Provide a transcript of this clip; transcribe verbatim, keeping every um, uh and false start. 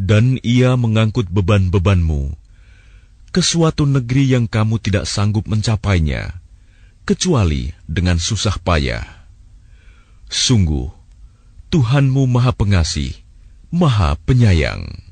Dan Ia mengangkut beban-bebanmu ke suatu negeri yang kamu tidak sanggup mencapainya, kecuali dengan susah payah. Sungguh, Tuhanmu Maha Pengasih, Maha Penyayang.